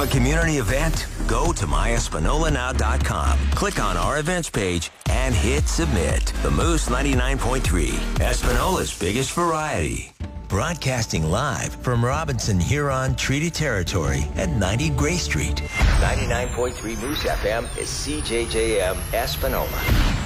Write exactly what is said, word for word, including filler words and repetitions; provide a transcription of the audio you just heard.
a community event? Go to my espanola now dot com. Click on our events page and hit submit. The Moose ninety-nine point three, Espanola's biggest variety. Broadcasting live from Robinson Huron Treaty Territory at ninety Gray Street. ninety-nine point three Moose F M is C J J M Espanola.